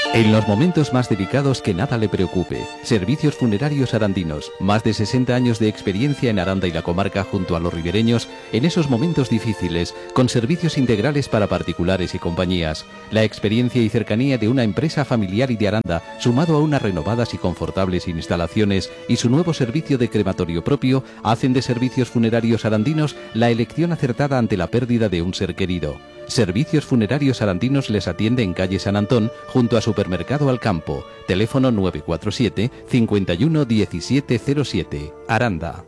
En los momentos más delicados que nada le preocupe. Servicios Funerarios Arandinos. Más de 60 años de experiencia en Aranda y la comarca junto a los ribereños en esos momentos difíciles, con servicios integrales para particulares y compañías. La experiencia y cercanía de una empresa familiar y de Aranda, sumado a unas renovadas y confortables instalaciones y su nuevo servicio de crematorio propio, hacen de Servicios Funerarios Arandinos la elección acertada ante la pérdida de un ser querido. Servicios Funerarios Arandinos les atiende en calle San Antón, junto a Supermercado Alcampo. Teléfono 947 51 1707. Aranda.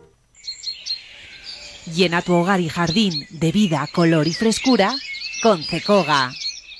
Llena tu hogar y jardín de vida, color y frescura con Cecoga.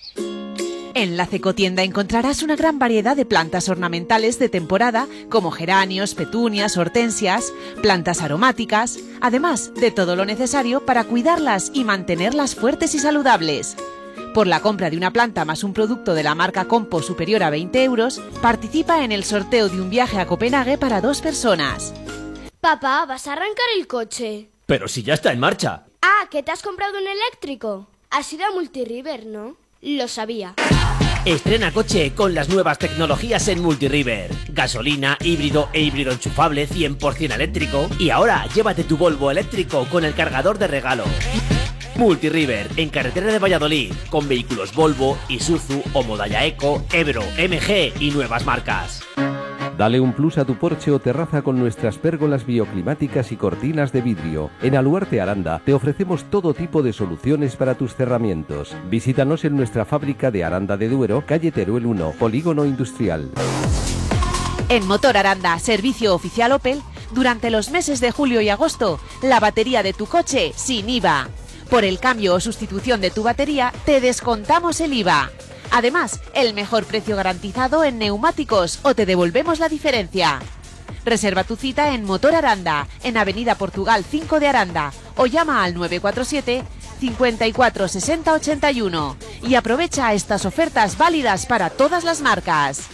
En la Cecotienda encontrarás una gran variedad de plantas ornamentales de temporada como geranios, petunias, hortensias, plantas aromáticas, además de todo lo necesario para cuidarlas y mantenerlas fuertes y saludables. Por la compra de una planta más un producto de la marca Compo superior a 20 euros, participa en el sorteo de un viaje a Copenhague para 2 personas. Papá, ¿vas a arrancar el coche? Pero si ya está en marcha. Ah, ¿que te has comprado un eléctrico? Has ido a Multiriver, ¿no? Lo sabía. Estrena coche con las nuevas tecnologías en Multiriver. Gasolina, híbrido e híbrido enchufable 100% eléctrico. Y ahora llévate tu Volvo eléctrico con el cargador de regalo. Multiriver, en carretera de Valladolid, con vehículos Volvo, Isuzu o Modaya Eco, Ebro, MG y nuevas marcas. Dale un plus a tu porche o terraza con nuestras pérgolas bioclimáticas y cortinas de vidrio. En Aluarte Aranda te ofrecemos todo tipo de soluciones para tus cerramientos. Visítanos en nuestra fábrica de Aranda de Duero, calle Teruel 1, Polígono Industrial. En Motor Aranda, servicio oficial Opel, durante los meses de julio y agosto, la batería de tu coche sin IVA. Por el cambio o sustitución de tu batería, te descontamos el IVA. Además, el mejor precio garantizado en neumáticos o te devolvemos la diferencia. Reserva tu cita en Motor Aranda, en Avenida Portugal 5 de Aranda, o llama al 947 54 60 81 y aprovecha estas ofertas válidas para todas las marcas.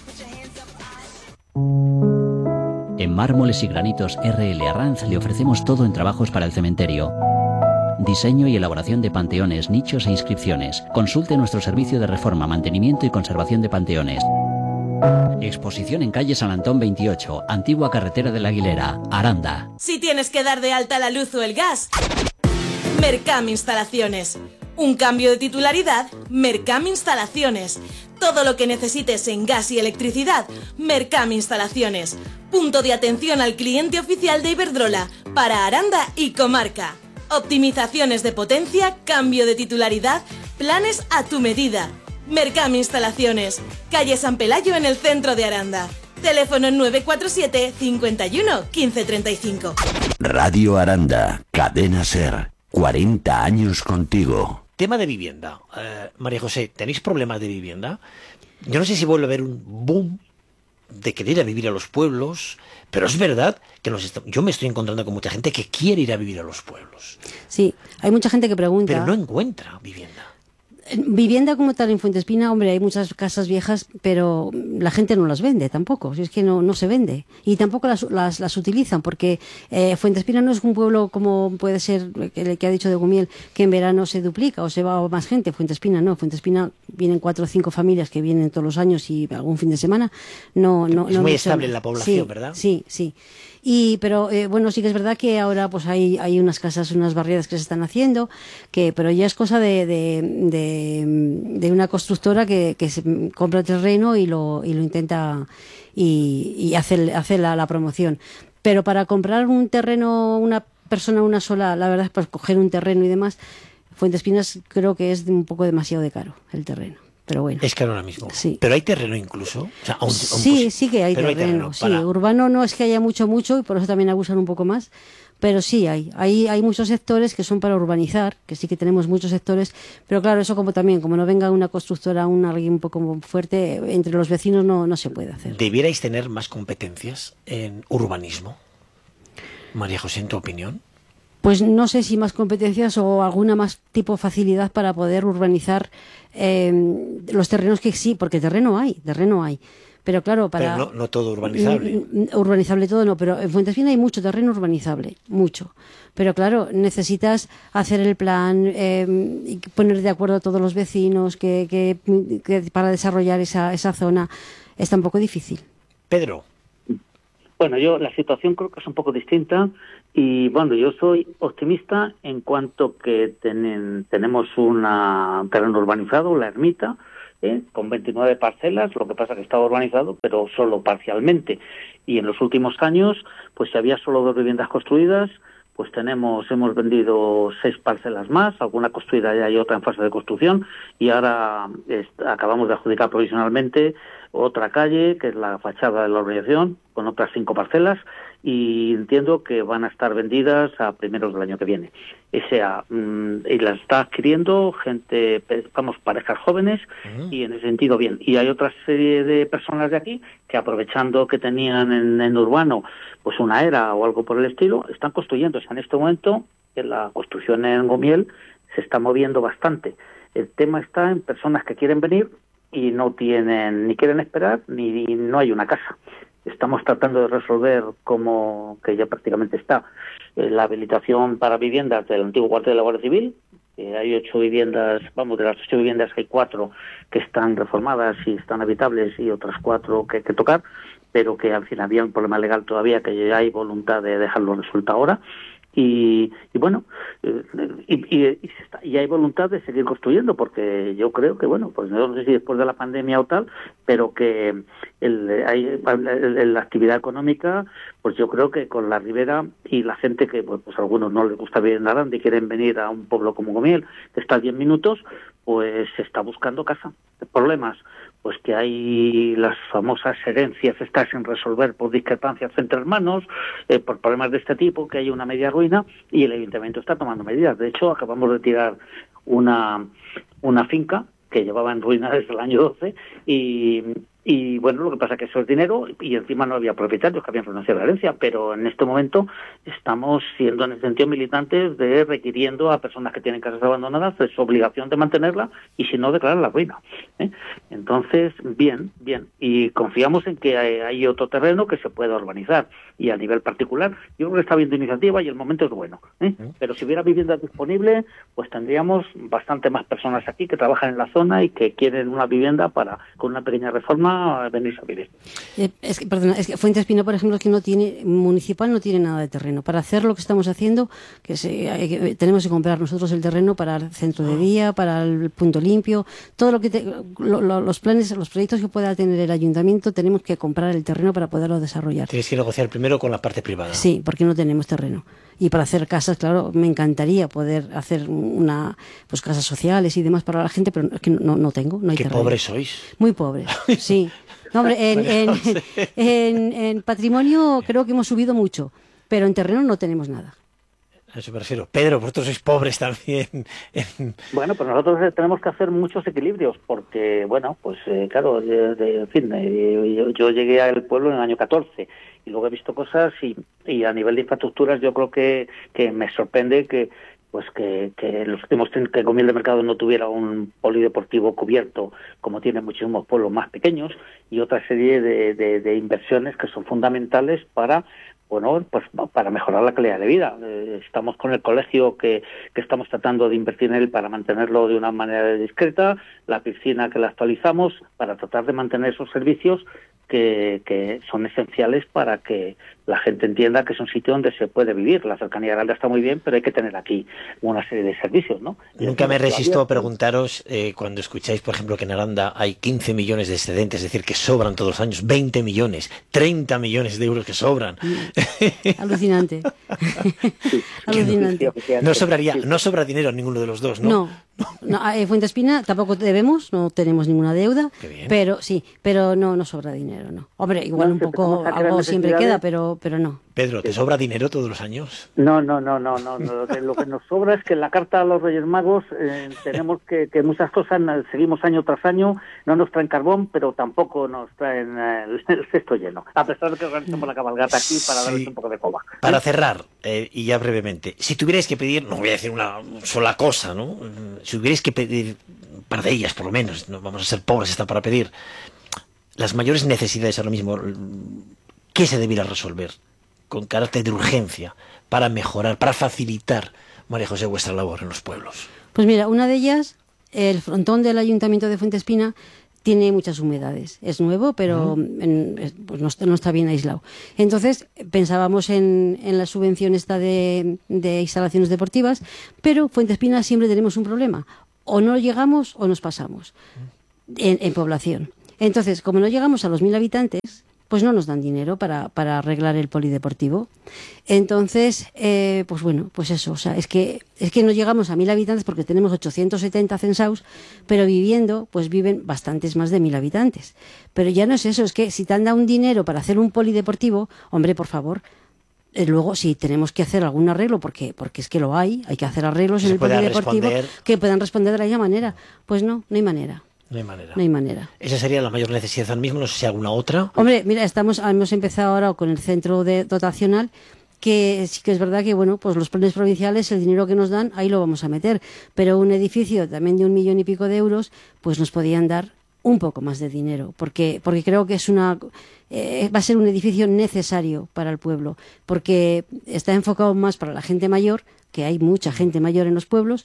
En Mármoles y Granitos R.L. Arranz le ofrecemos todo en trabajos para el cementerio. Diseño y elaboración de panteones, nichos e inscripciones. Consulte nuestro servicio de reforma, mantenimiento y conservación de panteones. Exposición en calle San Antón 28, antigua carretera de la Aguilera, Aranda. Si tienes que dar de alta la luz o el gas, Mercam Instalaciones. Un cambio de titularidad, Mercam Instalaciones. Todo lo que necesites en gas y electricidad, Mercam Instalaciones. Punto de atención al cliente oficial de Iberdrola para Aranda y comarca. Optimizaciones de potencia, cambio de titularidad, planes a tu medida. Mercam Instalaciones, calle San Pelayo en el centro de Aranda. Teléfono 947 51 15 35. Radio Aranda, Cadena Ser, 40 años contigo. Tema de vivienda. María José, ¿tenéis problemas de vivienda? Yo no sé si vuelve a haber un boom de querer ir a vivir a los pueblos, pero es verdad que yo me estoy encontrando con mucha gente que quiere ir a vivir a los pueblos. Sí, hay mucha gente que pregunta. Pero no encuentra vivienda. Vivienda como tal en Fuentespina, hombre, hay muchas casas viejas, pero la gente no las vende tampoco, si es que no se vende. Y tampoco las utilizan, porque Fuentespina no es un pueblo como puede ser el que ha dicho de Gumiel, que en verano se duplica o se va más gente. Fuentespina no, Fuentespina vienen 4 o 5 familias que vienen todos los años y algún fin de semana. Es muy estable la población, sí, ¿verdad? Sí. Pero bueno, sí que es verdad que ahora pues hay unas casas, unas barriadas que se están haciendo, pero ya es cosa de una constructora que se compra el terreno y lo intenta y hace la promoción. Pero para comprar un terreno, una persona una sola, la verdad es para coger un terreno y demás, Fuentespinas creo que es un poco demasiado de caro el terreno. Pero bueno. Es caro ahora mismo. Sí. Pero hay terreno incluso. O sea, sí que hay terreno. Sí, urbano no es que haya mucho y por eso también abusan un poco más. Pero sí hay muchos sectores que son para urbanizar, que sí que tenemos muchos sectores, pero claro, eso como no venga una constructora, alguien un poco fuerte, entre los vecinos no se puede hacer. ¿Debierais tener más competencias en urbanismo? María José, ¿en tu opinión? Pues no sé si más competencias o alguna más tipo facilidad para poder urbanizar los terrenos que sí, porque terreno hay, Pero claro, para... Pero no todo urbanizable. Urbanizable todo no, pero en Fuentespina hay mucho terreno urbanizable, mucho. Pero claro, necesitas hacer el plan, y poner de acuerdo a todos los vecinos que para desarrollar esa zona. Está un poco difícil. Pedro. Bueno, la situación creo que es un poco distinta y bueno, yo soy optimista en cuanto que tenemos un terreno urbanizado, La Ermita, con 29 parcelas, lo que pasa que estaba urbanizado, pero solo parcialmente. Y en los últimos años, pues si había solo 2 viviendas construidas, pues hemos vendido 6 parcelas más, alguna construida ya y otra en fase de construcción, y ahora acabamos de adjudicar provisionalmente otra calle, que es la fachada de la urbanización, con otras 5 parcelas, y entiendo que van a estar vendidas a primeros del año que viene. O sea, y las está adquiriendo gente, parejas jóvenes, y en ese sentido bien. Y hay otra serie de personas de aquí que, aprovechando que tenían en urbano pues una era o algo por el estilo, están construyendo. O sea, en este momento la construcción en Gomiel se está moviendo bastante. El tema está en personas que quieren venir y no tienen, ni quieren esperar, ni no hay una casa. Estamos tratando de resolver, como que ya prácticamente está, la habilitación para viviendas del antiguo cuartel de la Guardia Civil. Hay 8 viviendas, de las 8 viviendas hay 4 que están reformadas y están habitables y otras 4 que hay que tocar, pero que al fin había un problema legal todavía, que ya hay voluntad de dejarlo resuelto ahora. Y bueno, y hay voluntad de seguir construyendo, porque yo creo que, bueno, pues no sé si después de la pandemia o tal, pero que la actividad económica, pues yo creo que con la ribera y la gente que, pues a algunos no les gusta vivir en Aranda y quieren venir a un pueblo como Gomiel, que está a 10 minutos, pues se está buscando casa. Problemas, pues que hay las famosas herencias estas sin resolver por discrepancias entre hermanos, por problemas de este tipo, que hay una media ruina, y el ayuntamiento está tomando medidas. De hecho, acabamos de tirar una finca que llevaba en ruina desde el año 12 y bueno, lo que pasa es que eso es dinero y encima no había propietarios que habían renunciado a la herencia, pero en este momento estamos siendo en el sentido militantes de requiriendo a personas que tienen casas abandonadas de su obligación de mantenerla y si no declarar la ruina. Entonces, bien, y confiamos en que hay otro terreno que se pueda urbanizar y a nivel particular yo creo que está habiendo iniciativa y el momento es bueno, pero si hubiera viviendas disponibles, pues tendríamos bastante más personas aquí que trabajan en la zona y que quieren una vivienda para, con una pequeña reforma, venir a vivir. Es que Fuentespina, por ejemplo, que no tiene nada de terreno. Para hacer lo que estamos haciendo, tenemos que comprar nosotros el terreno para el centro de día, para el punto limpio, todo lo que los planes, los proyectos que pueda tener el ayuntamiento, tenemos que comprar el terreno para poderlo desarrollar. Tienes que negociar primero con la parte privada. Sí, porque no tenemos terreno. Y para hacer casas, claro, me encantaría poder hacer casas sociales y demás para la gente, pero es que no tengo, no hay terreno. Qué pobres sois. Muy pobres, sí. No, hombre, en patrimonio creo que hemos subido mucho, pero en terreno no tenemos nada. A eso me refiero. Pedro, vosotros sois pobres también. Bueno, pues nosotros tenemos que hacer muchos equilibrios, porque, bueno, pues claro, yo llegué al pueblo en el año 14 y luego he visto cosas y a nivel de infraestructuras yo creo que me sorprende que los últimos que Gomiel de Mercado no tuviera un polideportivo cubierto como tienen muchísimos pueblos más pequeños y otra serie de inversiones que son fundamentales para mejorar la calidad de vida. Estamos con el colegio que estamos tratando de invertir en él para mantenerlo de una manera discreta, la piscina que la actualizamos para tratar de mantener esos servicios que son esenciales para que la gente entienda que es un sitio donde se puede vivir. La cercanía de Aranda está muy bien, pero hay que tener aquí una serie de servicios, ¿no? Nunca me resisto a preguntaros, cuando escucháis, por ejemplo, que en Aranda hay 15 millones de excedentes, es decir, que sobran todos los años, 20 millones, 30 millones de euros que sobran. Alucinante. Alucinante. No sobra dinero a ninguno de los dos, ¿no? No, Fuentespina tampoco debemos, no tenemos ninguna deuda, pero no sobra dinero, no. Hombre, igual un poco algo siempre queda, pero no. Pedro, ¿te sobra dinero todos los años? No. Lo que nos sobra es que en la carta a los Reyes Magos tenemos que muchas cosas seguimos año tras año, no nos traen carbón, pero tampoco nos traen el cesto lleno, a pesar de que organizamos la cabalgata aquí para darles un poco de coba. Para cerrar, y ya brevemente, si tuvierais que pedir, no voy a decir una sola cosa, ¿no? Si tuvierais que pedir un par de ellas, por lo menos, no vamos a ser pobres, está para pedir, las mayores necesidades ahora mismo, ¿qué se debiera resolver con carácter de urgencia para mejorar, para facilitar, María José, vuestra labor en los pueblos? Pues mira, una de ellas, el frontón del Ayuntamiento de Fuentespina tiene muchas humedades. Es nuevo, pero pues no está bien aislado. Entonces, pensábamos en la subvención esta de instalaciones deportivas, pero Fuentespina siempre tenemos un problema. O no llegamos o nos pasamos en población. Entonces, como no llegamos a los 1.000 habitantes, pues no nos dan dinero para arreglar el polideportivo. Entonces, pues bueno, pues eso, o sea, es que no llegamos a 1.000 habitantes porque tenemos 870 censados, pero pues viven bastantes más de 1.000 habitantes. Pero ya no es eso, es que si te han dado un dinero para hacer un polideportivo, hombre, por favor, luego si tenemos que hacer algún arreglo, porque es que lo hay que hacer arreglos en el polideportivo que puedan responder de la misma manera. Pues no hay manera. No hay manera. No hay manera. Esa sería la mayor necesidad ahora mismo, no sé si alguna otra. Hombre, mira, hemos empezado ahora con el centro dotacional, que sí que es verdad que, bueno, pues los planes provinciales, el dinero que nos dan, ahí lo vamos a meter. Pero un edificio también de 1 millón y pico de euros, pues nos podían dar un poco más de dinero, porque creo que va a ser un edificio necesario para el pueblo, porque está enfocado más para la gente mayor, que hay mucha gente mayor en los pueblos,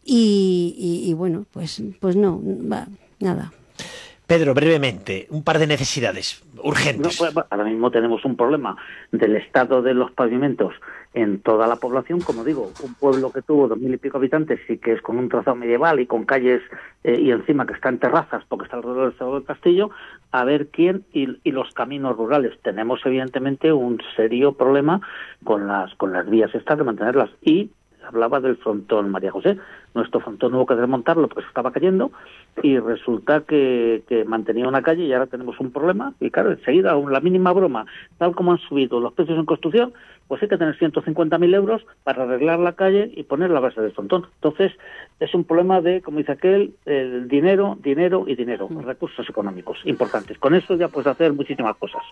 y bueno, pues no, va, nada. Pedro, brevemente, un par de necesidades urgentes. No, pues, ahora mismo tenemos un problema del estado de los pavimentos en toda la población. Como digo, un pueblo que tuvo 2.000 y pico habitantes y que es con un trazado medieval y con calles y encima que está en terrazas porque está alrededor del Cerro del Castillo, a ver quién y los caminos rurales. Tenemos evidentemente un serio problema con las vías estas de mantenerlas. Y hablaba del frontón, María José. Nuestro frontón hubo que desmontarlo porque se estaba cayendo y resulta que mantenía una calle y ahora tenemos un problema. Y claro, enseguida, la mínima broma, tal como han subido los precios en construcción, pues hay que tener 150.000 euros para arreglar la calle y poner la base del frontón. Entonces, es un problema de, como dice aquel, el dinero, recursos económicos importantes. Con eso ya puedes hacer muchísimas cosas.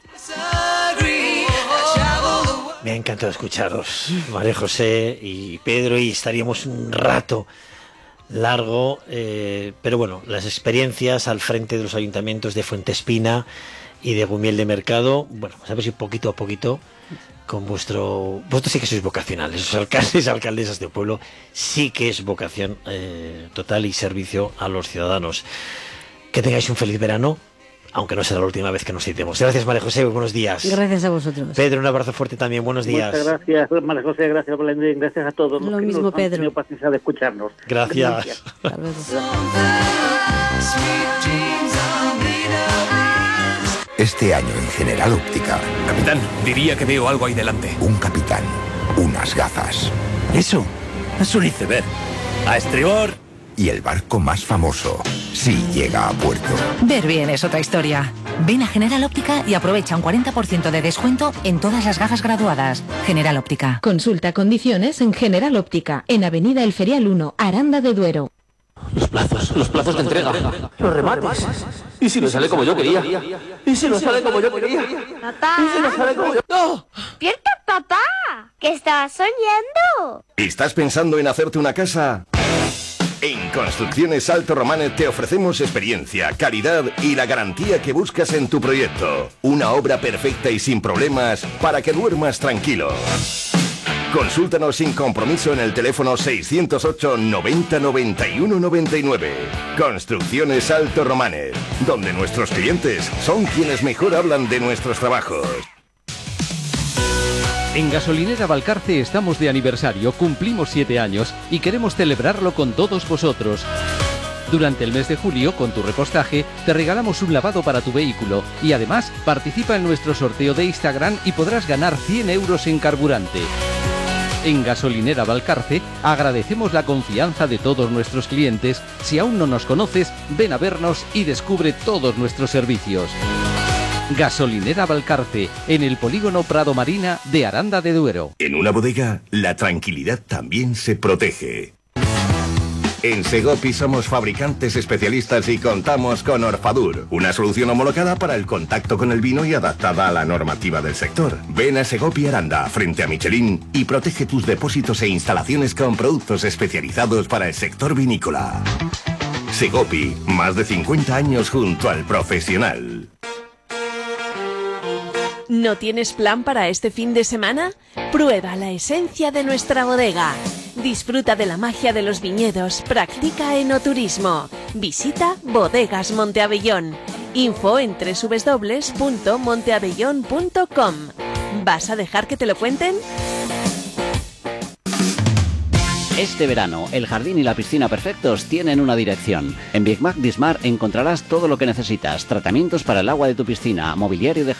Me ha encantado escucharos, María José y Pedro, y estaríamos un rato largo, pero bueno, las experiencias al frente de los ayuntamientos de Fuentespina y de Gumiel de Mercado, bueno, pues a ver si poquito a poquito con vosotros sí que sois vocacionales, los alcaldes y alcaldesas de pueblo sí que es vocación total y servicio a los ciudadanos. Que tengáis un feliz verano, aunque no será la última vez que nos citemos. Gracias, María José, buenos días. Gracias a vosotros. Pedro, un abrazo fuerte también, buenos días. Muchas gracias, María José, gracias, Valentín, gracias a todos los que mismo, nos Pedro. han tenido paciencia de escucharnos. Gracias. Este año en General Óptica. Capitán, diría que veo algo ahí delante. Un capitán, unas gafas. Eso es un iceberg. ¡A estribor! Y el barco más famoso, si llega a puerto. Ver bien es otra historia. Ven a General Óptica y aprovecha un 40% de descuento en todas las gafas graduadas. General Óptica. Consulta condiciones en General Óptica, en Avenida El Ferial 1, Aranda de Duero. Los plazos de entrega, los remates. ¿Y si no sale como yo quería? ¿Y si no sale como yo quería? ¡Papá! ¿Y si no sale como yo? ¡No! ¡Despierta, papá! ¡Que estabas soñando! ¿Estás pensando en hacerte una casa? En Construcciones Alto Romanet te ofrecemos experiencia, calidad y la garantía que buscas en tu proyecto. Una obra perfecta y sin problemas para que duermas tranquilo. Consúltanos sin compromiso en el teléfono 608 90 91 99. Construcciones Alto Romanet, donde nuestros clientes son quienes mejor hablan de nuestros trabajos. En Gasolinera Valcarce estamos de aniversario, cumplimos 7 años y queremos celebrarlo con todos vosotros. Durante el mes de julio, con tu repostaje, te regalamos un lavado para tu vehículo y además participa en nuestro sorteo de Instagram y podrás ganar 100 euros en carburante. En Gasolinera Valcarce agradecemos la confianza de todos nuestros clientes. Si aún no nos conoces, ven a vernos y descubre todos nuestros servicios. Gasolinera Valcarce, en el polígono Prado Marina de Aranda de Duero. En una bodega, la tranquilidad también se protege. En Segopi somos fabricantes especialistas y contamos con Orfadur, una solución homologada para el contacto con el vino y adaptada a la normativa del sector. Ven a Segopi Aranda, frente a Michelin, y protege tus depósitos e instalaciones con productos especializados para el sector vinícola. Segopi, más de 50 años junto al profesional. ¿No tienes plan para este fin de semana? Prueba la esencia de nuestra bodega. Disfruta de la magia de los viñedos, practica enoturismo. Visita Bodegas Monteabellón. Info en www.monteabellón.com. ¿Vas a dejar que te lo cuenten? Este verano, el jardín y la piscina perfectos tienen una dirección. En Big Mac Dismar encontrarás todo lo que necesitas. Tratamientos para el agua de tu piscina, mobiliario de